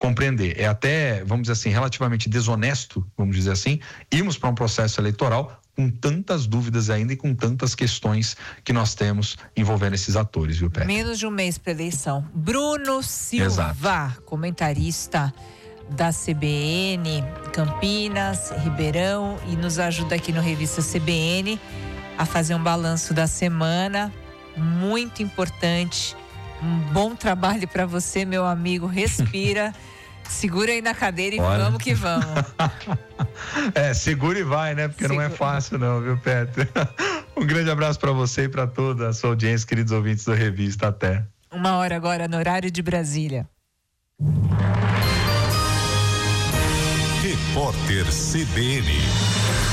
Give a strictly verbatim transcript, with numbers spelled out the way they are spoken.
compreender. É até, vamos dizer assim, relativamente desonesto, vamos dizer assim, irmos para um processo eleitoral com tantas dúvidas ainda e com tantas questões que nós temos envolvendo esses atores, viu, Pé? Menos de um mês para eleição. Bruno Silva, Exato. Comentarista da C B N, Campinas, Ribeirão, e nos ajuda aqui no Revista C B N a fazer um balanço da semana, muito importante. Um bom trabalho para você, meu amigo. Respira, segura aí na cadeira e Bora. vamos que vamos. É, segura e vai, né? Porque segura. Não é fácil não, viu, Petro? Um grande abraço para você e para toda a sua audiência, queridos ouvintes da revista. Até. Uma hora agora no horário de Brasília. Repórter C B N.